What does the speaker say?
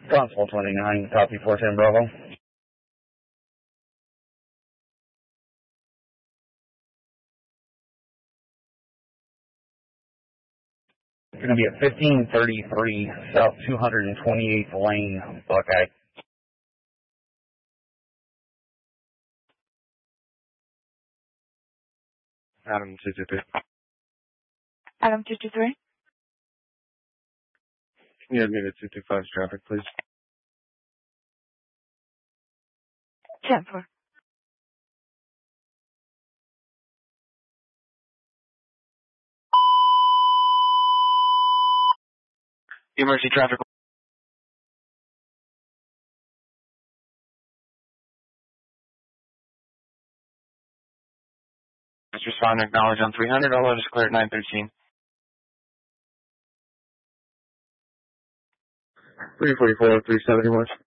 Constable 29, copy 410 Bravo. It's going to be at 1533 South 228th Lane, Buckeye. Adam 223. Adam 223. Can you have me to 225's traffic, please? 10-4. Emergency traffic. Just respond and acknowledge on 300. I'll let us clear at 913. 344, 371.